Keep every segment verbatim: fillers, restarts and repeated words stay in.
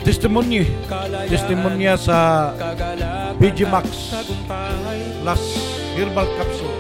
Testimonya. Testimonya sa B G Max Plus Herbal Capsule.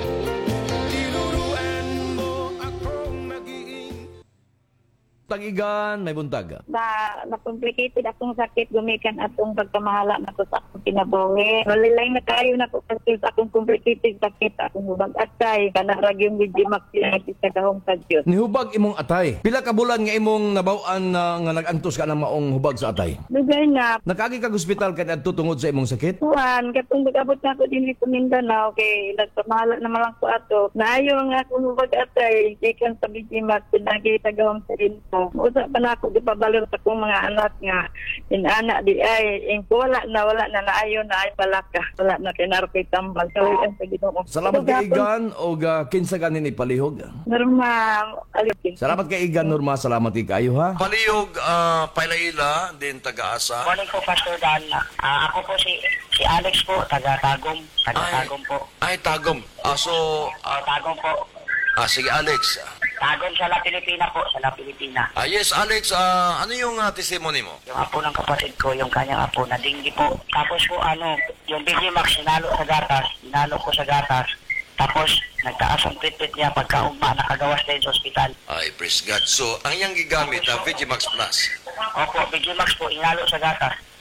Tagigan, may buntag. Na, na-complicated akong sakit, gumikan atong pagkamahala na ko sa akong kinabuhi. Walilay na kayo na ko kasi sa akong complicated sakit, akong hubag atay, kanarag yung Vigimax yung sa kahong sadyo. Nihubag imong atay. Pila ka bulan nga imong nabawaan na nga nagantos ka ng maong hubag sa atay? Lugay na, Nakagi ka hospital ka adto tungod sa imong sakit? Juan, katong mag-abot na ako din sa Mindanao, kay nagpamahala naman lang ko ato. Naayo nga akong hubag atay, ikan sa Vigimax, pinagi sa kahong sadyo. Usap pa na ako, di pa balong sa kong mga anak nga, inana di ay, in wala na, wala na, naayo na ay palaka. Wala na, kinaro kay tambal. Kawigan sa Ginoo. Salamat kay Igan o ga kinsa ganin ipalihog. Normal, alikin. Salamat kay Igan, Norma. Salamat kay kayo ha. Palihog, uh, Pailaila, din taga-asa. Morning po, Pastor Dan. Ah, ako po si si Alex po, taga Tagum. Taga Ay. Tagum po. Ay, Tagum. Ah, so, Oh, Tagum po. ah, sige Alex. Tagum sa La Pilipina po, sa La Pilipina. Ah, yes, Alex, ah, ano yung uh, testimony mo? Yung apo ng kapatid ko, yung kanyang apo na dinggi po. Tapos po ano, yung Vigimax, sinalo sa gatas. Sinalo ko sa gatas. Tapos, nagtaas ang treatment niya pagka-ugma, nakagawas din sa ospital. Ay, praise God. So, ang iyang gigamit, uh, Vigimax Plus. Opo, Vigimax po, inalo sa gatas.